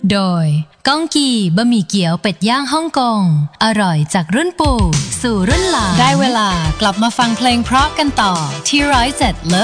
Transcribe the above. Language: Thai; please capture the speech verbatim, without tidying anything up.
โดยก้องกีบะหมี่เกี๊ยวเป็ดย่างฮ่องกงอร่อยจากรุ่นปู่สู่รุ่นหลานได้เวลากลับมาฟังเพลงเพราะกันต่อที่ร้อยเจ็ด